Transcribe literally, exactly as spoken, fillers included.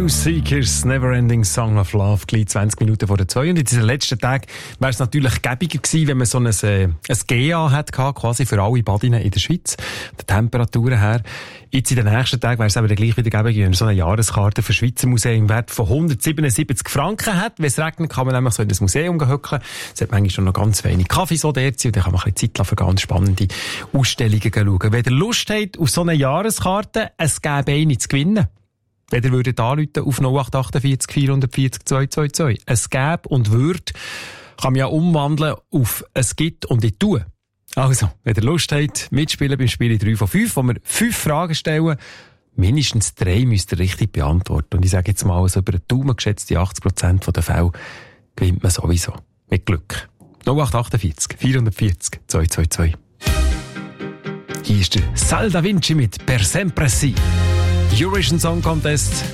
New Seekers, Neverending Song of Love, gleich zwanzig Minuten vor der zwei. Und in diesen letzten Tagen wäre es natürlich gäbiger gewesen, wenn man so ein, äh, ein G A hat gehabt, quasi für alle Badinnen in der Schweiz, der Temperaturen her. Jetzt in den nächsten Tagen wäre es aber gleich wieder gäbiger, wenn man so eine Jahreskarte für Schweizer Museen im Wert von hundertsiebenundsiebzig Franken hat. Wenn es regnet, kann man nämlich so in das Museum hücken. Es hat manchmal schon noch ganz wenig Kaffee so dort und dann kann man ein bisschen Zeit für ganz spannende Ausstellungen schauen. Wenn ihr Lust habt auf so eine Jahreskarte, es gäbe eine zu gewinnen. Wenn ihr würdet anrufen auf null acht acht vier vier vier null zwei zwei zwei. Es gäbe und würde, kann man ja umwandeln auf es gibt und ich tue. Also, wenn ihr Lust habt, mitspielen beim Spiel drei von fünf, wo wir fünf Fragen stellen, mindestens drei müsst ihr richtig beantworten. Und ich sage jetzt mal, so über den Daumen geschätzte achtzig Prozent der Fälle gewinnt man sowieso. Mit Glück. null acht acht vier vier vier zwei zwei zwei. Hier ist der Sal Da Vinci mit Per Sempre Si. Eurovision Song Contest